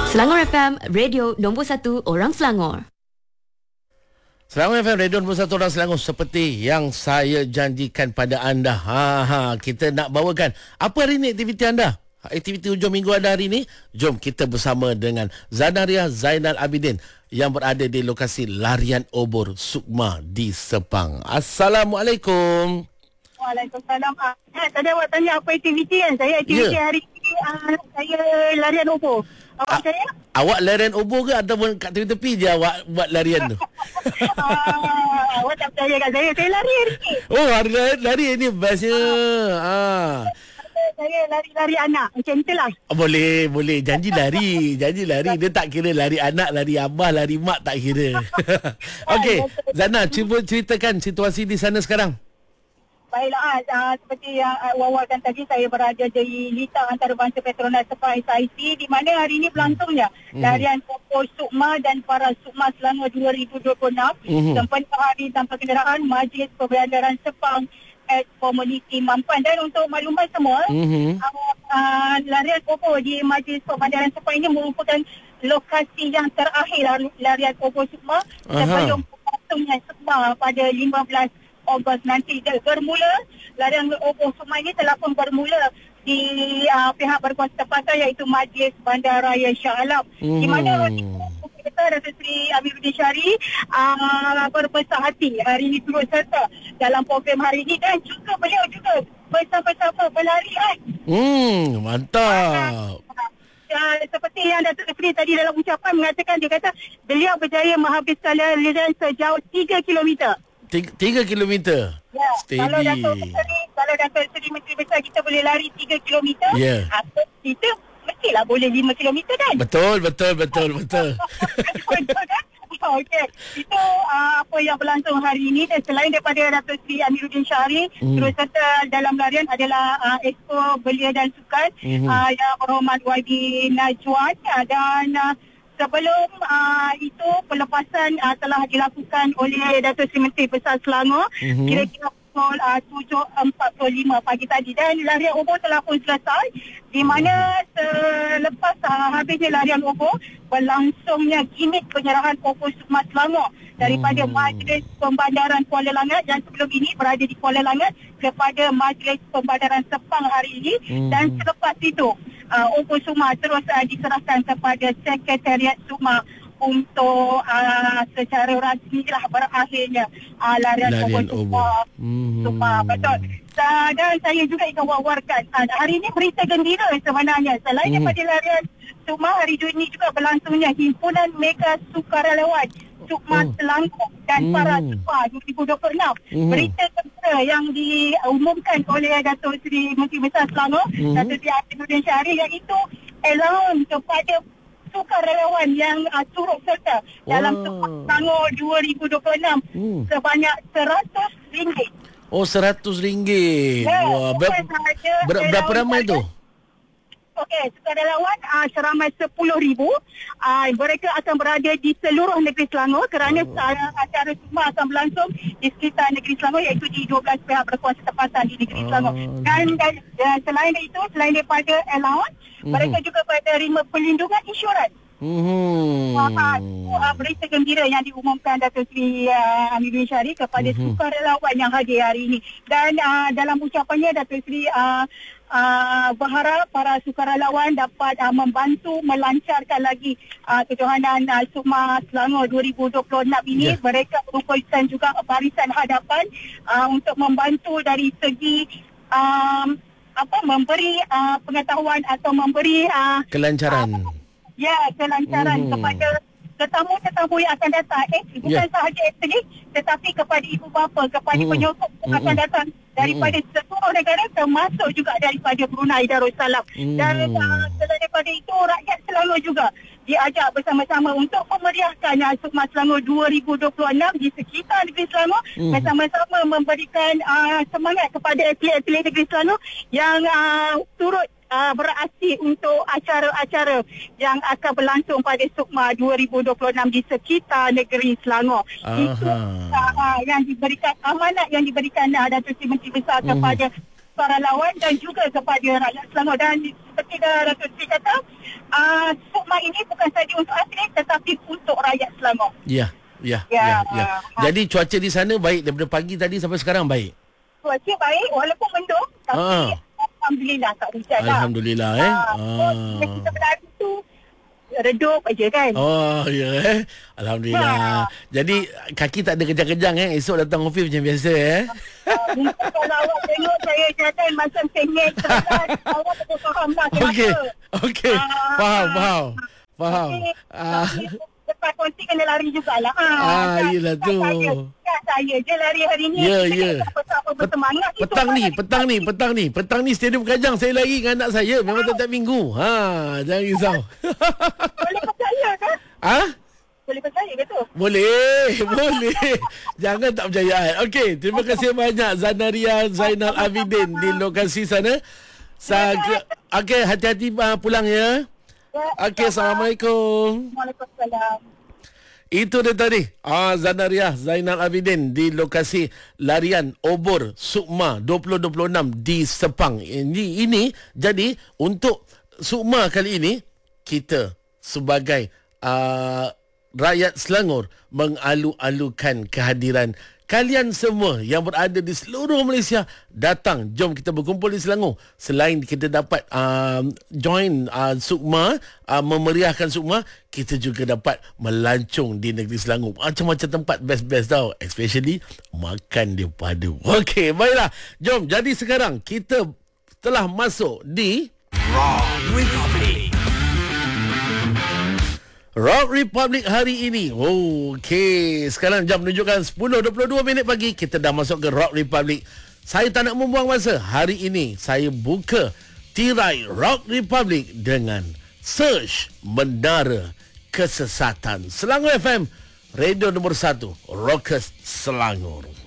Selangor FM, radio nombor 1 orang Selangor. Selangor FM, radio nombor 1 orang Selangor. Seperti yang saya janjikan pada anda, kita nak bawakan apa hari ini aktiviti anda? Aktiviti hujung minggu anda hari ini. Jom kita bersama dengan Zanaria Zainal Abidin yang berada di lokasi larian obor Sukma di Sepang. Assalamualaikum. Waalaikumsalam. Tadi awak tanya apa aktiviti kan? Saya aktiviti hari ini, saya larian obor. Awak percaya? Awak larian obor ke ataupun kat tepi-tepi je awak buat larian tu? Awak tak percaya kat saya. Saya lari hari ni. Oh, lari ni bestnya. Saya lari-lari anak. Macam itulah. Boleh. Janji lari. Dia tak kira lari anak, lari abah, lari mak, tak kira. Okey, Zana, cuba ceritakan situasi di sana sekarang. Baiklah, seperti yang wawarkan tadi, saya berada di litang antarabangsa Petronas Sepang SIC, di mana hari ini berlangsungnya larian obor Sukma dan para Sukma Selangor 2026 sepanjang hari tanpa kenderaan Majlis Perbandaran Sepang Komuniti Mampan. Dan untuk maklumat semua, larian obor di Majlis Perbandaran Sepang ini merupakan lokasi yang terakhir larian obor Sukma sebelum berlangsungnya Sukma pada 15 Ogos nanti. Bermula larian obor Sukma ini telah pun bermula di pihak berkuasa tempatan iaitu Majlis Bandaraya Shah Alam, di mana kita Datuk Seri Amiruddin Syari berbesar hati hari ini turut serta dalam program hari ini, dan juga beliau juga bersama-sama berlarian. Mantap. Seperti yang Datuk Seri tadi dalam ucapan mengatakan, dia kata beliau berjaya menghabiskan larian sejauh 3 kilometer. 3 kilometer. Ya. Steady. Kalau Datuk Seri Menteri Besar kita boleh lari 3 kilometer, kita mestilah boleh 5 kilometer kan? Betul. Betul kan? Okey. Itu apa yang berlangsung hari ini. Dan selain daripada Datuk Seri Amiruddin Syari, terus serta dalam larian adalah Exco Belia dan Sukan yang berhormat YB Najwan, dan sebelum itu pelepasan telah dilakukan oleh Datuk Seri Menteri Besar Selangor kira-kira pukul 7.45 pagi tadi, dan larian obor telah pun selesai, di mana selepas habisnya larian obor berlangsungnya gimit penyerahan obor Sukma Selangor daripada Majlis Pembandaran Kuala Langat yang sebelum ini berada di Kuala Langat kepada Majlis Pembandaran Sepang hari ini. Dan selepas itu obor Sukma terus diserahkan kepada Sekretariat Sukma untuk secara rasmilah berakhirnya larian obor Sukma. Betul. Dan saya juga ingin wawarkan, hari ini berita gembira sebenarnya. Selain daripada larian Sukma, hari ini juga berlangsungnya himpunan mega sukarelawan Sukma Selangor dan para Sukma 2026. Berita gembira yang diumumkan oleh Datuk Seri Menteri Besar Selangor, Datuk Seri Amiruddin Syari, iaitu allowance kepada sukarelawan yang turut serta dalam Sukma Selangor 2026 sebanyak RM100. Oh, RM100. Wah, berapa ramai tu? Okey, sukarelawan seramai 10,000. Mereka akan berada di seluruh negeri Selangor kerana acara Sukma akan berlangsung di sekitar negeri Selangor, iaitu di 12 pihak berkuasa tempatan di negeri Selangor. Dan selain itu, selain daripada allowance, mereka juga menerima perlindungan insurans. Berita gembira yang diumumkan Datuk Seri Amiruddin Syari kepada sukarelawan yang hadir hari ini. Dan dalam ucapannya, Datuk Seri berharap para sukarelawan dapat membantu melancarkan lagi kejohanan Sukma Selangor 2026 ini. Mereka merupakan juga barisan hadapan untuk membantu dari segi memberi pengetahuan atau memberi kelancaran kepada tetamu-tetamu yang akan datang. Bukan sahaja atlet, tetapi kepada ibu bapa, kepada penyokong yang akan datang daripada seluruh negara, termasuk juga daripada Brunei Darussalam. Dan selain daripada itu, rakyat Selangor juga diajak bersama-sama untuk memeriahkan Sukma Selangor 2026 di sekitar negeri Selangor, bersama-sama memberikan semangat kepada atlet-atlet negeri Selangor yang turut beraksi untuk acara-acara yang akan berlangsung pada Sukma 2026 di sekitar negeri Selangor. Itu yang diberikan, amanat yang diberikan Datuk Seri Menteri Besar kepada para lawan dan juga kepada rakyat Selangor. Dan seperti Datuk Seri kata, SUKMA ini bukan sahaja untuk atlet tetapi untuk rakyat Selangor. Ya. Jadi cuaca di sana baik daripada pagi tadi sampai sekarang baik? Cuaca baik walaupun mendung tapi Alhamdulillah tak hujan lah. Alhamdulillah Yang kita berlari tu redup aja kan. Alhamdulillah. Jadi kaki tak ada kejang-kejang esok datang office macam biasa Mungkin kalau awak tengok saya jalan macam sengit awak tak faham lah kenapa. Okey. Faham. Lepas kongsi kena lari jugalah. Yelah tu. Saya je lari hari ni. Ya. Apa bersemangat. Petang ni Stadium Kajang saya lari dengan anak saya. Memang tiap minggu. Jangan risau. Boleh percaya kan? Boleh percaya ke tu? Boleh. Jangan tak percaya. Okey, terima kasih banyak Zanaria Zainal Abidin di lokasi sana. Okey, hati-hati pulang ya. Okey, Assalamualaikum. Waalaikumsalam. Itu dia tadi Zanaria Zainal Abidin di lokasi larian obor SUKMA 2026 di Sepang. Ini jadi untuk SUKMA kali ini kita sebagai rakyat Selangor mengalu-alukan kehadiran kalian semua yang berada di seluruh Malaysia. Datang, jom kita berkumpul di Selangor. Selain kita dapat join SUKMA, memeriahkan SUKMA, kita juga dapat melancong di negeri Selangor. Macam-macam tempat best-best tau. Especially makan dia padu. Okey, baiklah. Jom, jadi sekarang kita telah masuk di Rock Republic hari ini. Okey, sekarang jam menunjukkan 10.22 pagi. Kita dah masuk ke Rock Republic. Saya tak nak membuang masa. Hari ini saya buka tirai Rock Republic dengan Search Menara Kesesatan. Selangor FM, radio nombor 1, Rockers Selangor.